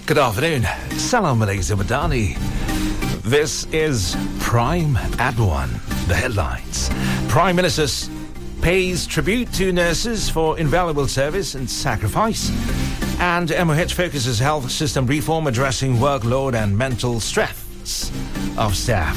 Good afternoon. Salam Malaysia Madani. This is Prime at 1. The headlines. Prime Minister pays tribute to nurses for invaluable service and sacrifice. And MOH focuses health system reform addressing workload and mental stress of staff.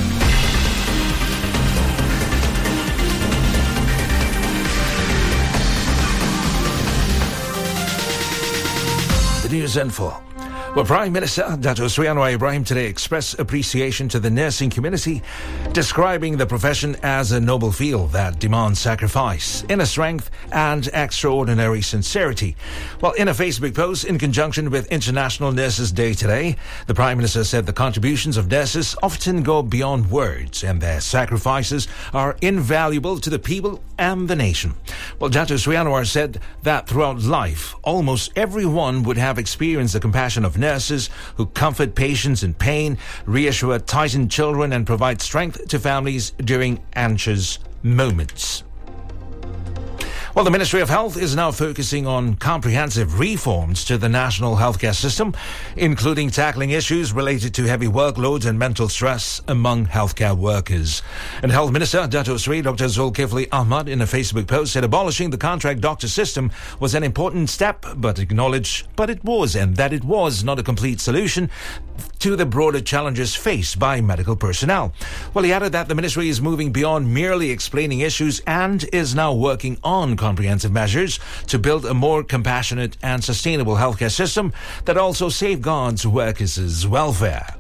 The news in full. Well, Prime Minister Dato Sri Anwar Ibrahim today expressed appreciation to the nursing community, describing the profession as a noble field that demands sacrifice, inner strength and extraordinary sincerity. Well, in a Facebook post in conjunction with International Nurses Day today, the Prime Minister said the contributions of nurses often go beyond words and their sacrifices are invaluable to the people and the nation. Well, Dato Sri Anwar said that throughout life, almost everyone would have experienced the compassion of nurses who comfort patients in pain, reassure tightened children and provide strength to families during anxious moments. Well, the Ministry of Health is now focusing on comprehensive reforms to the national healthcare system, including tackling issues related to heavy workloads and mental stress among healthcare workers. And Health Minister Dato Sri Dr. Zulkifli Ahmad in a Facebook post said abolishing the contract doctor system was an important step, but acknowledged it was not a complete solution to the broader challenges faced by medical personnel. Well, he added that the ministry is moving beyond merely explaining issues and is now working on comprehensive measures to build a more compassionate and sustainable healthcare system that also safeguards workers' welfare.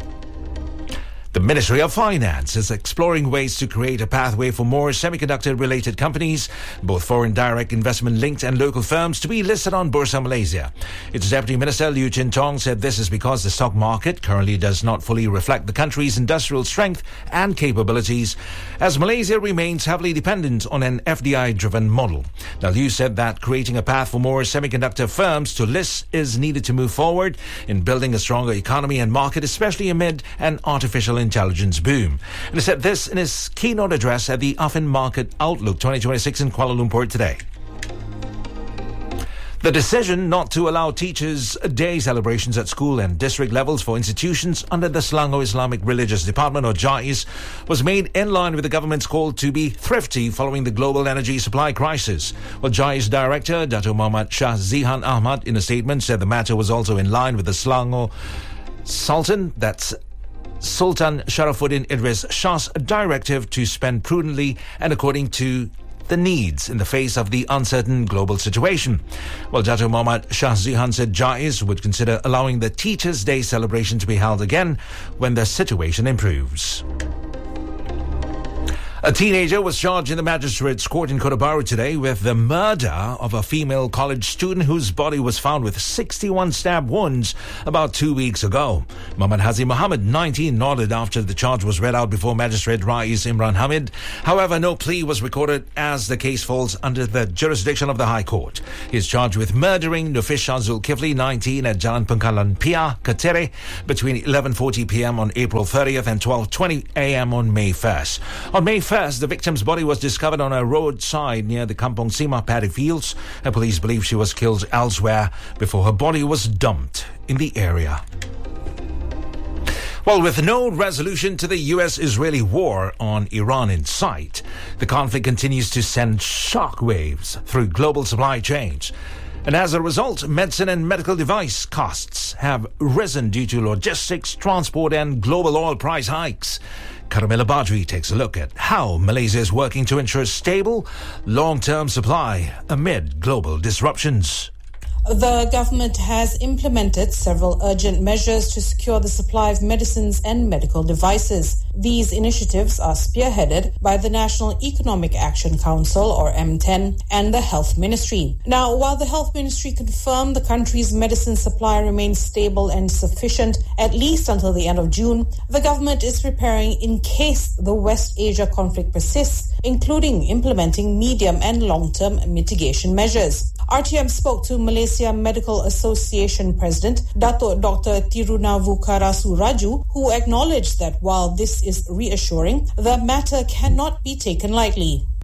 The Ministry of Finance is exploring ways to create a pathway for more semiconductor-related companies, both foreign direct investment-linked and local firms, to be listed on Bursa Malaysia. Its Deputy Minister Liu Chin Tong said this is because the stock market currently does not fully reflect the country's industrial strength and capabilities, as Malaysia remains heavily dependent on an FDI-driven model. Now, Liu said that creating a path for more semiconductor firms to list is needed to move forward in building a stronger economy and market, especially amid an artificial intelligence boom. And he said this in his keynote address at the Affin Market Outlook 2026 in Kuala Lumpur today. The decision not to allow Teachers' Day celebrations at school and district levels for institutions under the Selangor Islamic Religious Department, or JAIS, was made in line with the government's call to be thrifty following the global energy supply crisis. Well, JAIS Director Dato Muhammad Shah Zihan Ahmad in a statement said the matter was also in line with the Selangor Sultan Sharafuddin Idris Shah's directive to spend prudently and according to the needs in the face of the uncertain global situation. Well, Dato Muhammad Shah Zihan said JAIS would consider allowing the Teachers' Day celebration to be held again when the situation improves. A teenager was charged in the magistrate's court in Kota Bharu today with the murder of a female college student whose body was found with 61 stab wounds about 2 weeks ago. Muhammad Hazi Muhammad, 19, nodded after the charge was read out before Magistrate Rais Imran Hamid. However, no plea was recorded as the case falls under the jurisdiction of the High Court. He is charged with murdering Nufisha Zulkifli, 19, at Jalan Pengkalan Pia, Katere, between 11:40 p.m. on April 30th and 12:20 a.m. on May 1st. On May 1st, the victim's body was discovered on a roadside near the Kampong Sima paddy fields, and police believe she was killed elsewhere before her body was dumped in the area. Well, with no resolution to the US-Israeli war on Iran in sight, the conflict continues to send shockwaves through global supply chains. And as a result, medicine and medical device costs have risen due to logistics, transport and global oil price hikes. Karamila Badri takes a look at how Malaysia is working to ensure stable, long-term supply amid global disruptions. The government has implemented several urgent measures to secure the supply of medicines and medical devices. These initiatives are spearheaded by the National Economic Action Council, or M10, and the Health Ministry. Now, while the Health Ministry confirmed the country's medicine supply remains stable and sufficient, at least until the end of June, the government is preparing in case the West Asia conflict persists, including implementing medium and long-term mitigation measures. RTM spoke to Malaysia Medical Association President Dato' Dr. Tirunavukarasu Raju, who acknowledged that while this is reassuring, the matter cannot be taken lightly.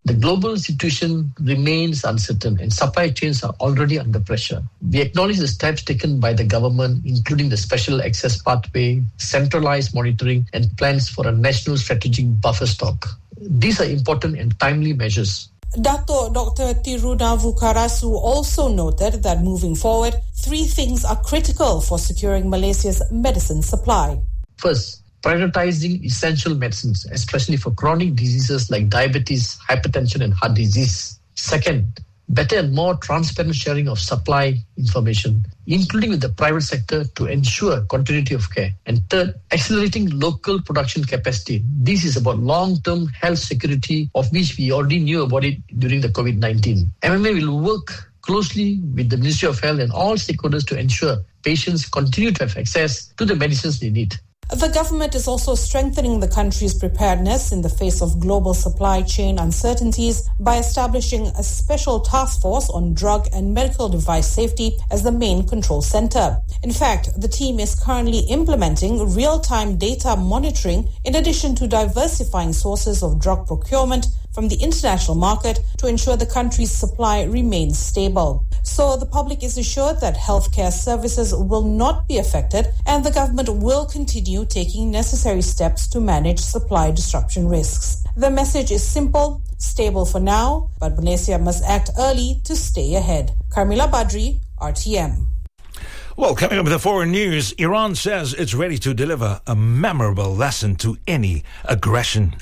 The global situation remains uncertain and supply chains are already under pressure. We acknowledge the steps taken by the government, including the special access pathway, centralized monitoring, and plans for a national strategic buffer stock. These are important and timely measures. Dr. Tirunavukarasu also noted that moving forward, 3 things are critical for securing Malaysia's medicine supply. First, prioritizing essential medicines, especially for chronic diseases like diabetes, hypertension, and heart disease. Second, better and more transparent sharing of supply information, including with the private sector to ensure continuity of care. And third, accelerating local production capacity. This is about long-term health security, of which we already knew about it during the COVID-19. MMA will work closely with the Ministry of Health and all stakeholders to ensure patients continue to have access to the medicines they need. The government is also strengthening the country's preparedness in the face of global supply chain uncertainties by establishing a special task force on drug and medical device safety as the main control center. In fact, the team is currently implementing real-time data monitoring in addition to diversifying sources of drug procurement from the international market to ensure the country's supply remains stable. So the public is assured that healthcare services will not be affected and the government will continue taking necessary steps to manage supply disruption risks. The message is simple, stable for now, but Malaysia must act early to stay ahead. Carmila Badri, RTM. Well, coming up with the foreign news, Iran says it's ready to deliver a memorable lesson to any aggression.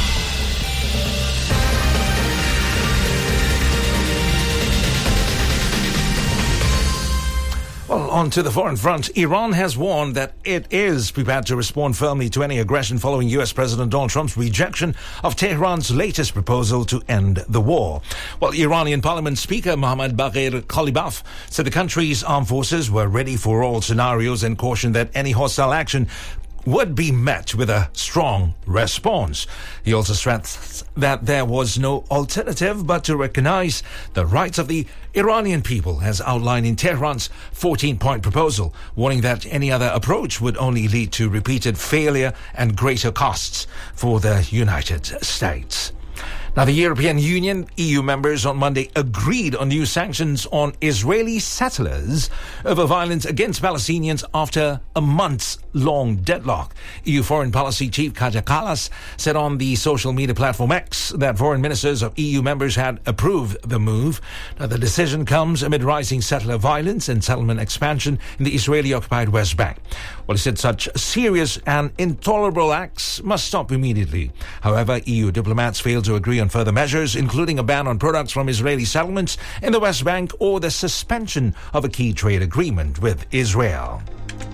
Well, on to the foreign front. Iran has warned that it is prepared to respond firmly to any aggression following U.S. President Donald Trump's rejection of Tehran's latest proposal to end the war. Well, Iranian Parliament Speaker Mohammad Bagher Khalibaf said the country's armed forces were ready for all scenarios and cautioned that any hostile action would be met with a strong response. He also stressed that there was no alternative but to recognize the rights of the Iranian people as outlined in Tehran's 14-point proposal, warning that any other approach would only lead to repeated failure and greater costs for the United States. Now, the European Union, EU members on Monday agreed on new sanctions on Israeli settlers over violence against Palestinians after a months-long deadlock. EU Foreign Policy Chief Kaja Kallas said on the social media platform X that foreign ministers of EU members had approved the move. Now, the decision comes amid rising settler violence and settlement expansion in the Israeli-occupied West Bank. Well, he said such serious and intolerable acts must stop immediately. However, EU diplomats failed to agree on further measures, including a ban on products from Israeli settlements in the West Bank or the suspension of a key trade agreement with Israel.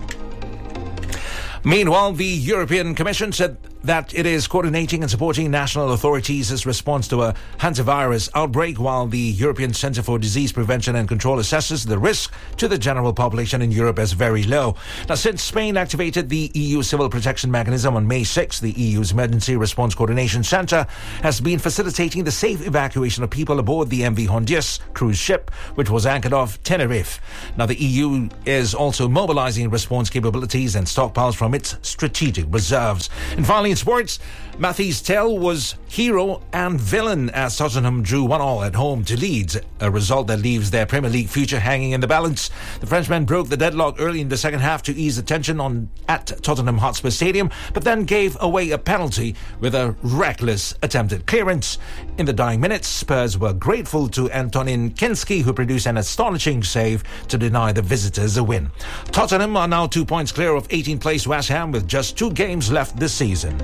Meanwhile, the European Commission said that it is coordinating and supporting national authorities' response to a hantavirus outbreak, while the European Centre for Disease Prevention and Control assesses the risk to the general population in Europe as very low. Now, since Spain activated the EU Civil Protection Mechanism on May 6, the EU's Emergency Response Coordination Centre has been facilitating the safe evacuation of people aboard the MV Hondius cruise ship, which was anchored off Tenerife. Now, the EU is also mobilizing response capabilities and stockpiles from its strategic reserves. And finally, in sports, Mathys Tel was hero and villain as Tottenham drew 1-1 at home to Leeds, a result that leaves their Premier League future hanging in the balance. The Frenchman broke the deadlock early in the second half to ease the tension at Tottenham Hotspur Stadium, but then gave away a penalty with a reckless attempted clearance. In the dying minutes, Spurs were grateful to Antonin Kinski, who produced an astonishing save to deny the visitors a win. Tottenham are now 2 points clear of 18th place West Ham with just 2 games left this season.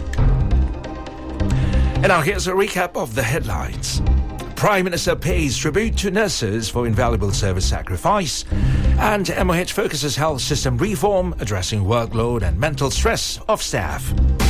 And now here's a recap of the headlines. Prime Minister pays tribute to nurses for invaluable service sacrifice. And MOH focuses health system reform, addressing workload and mental stress of staff.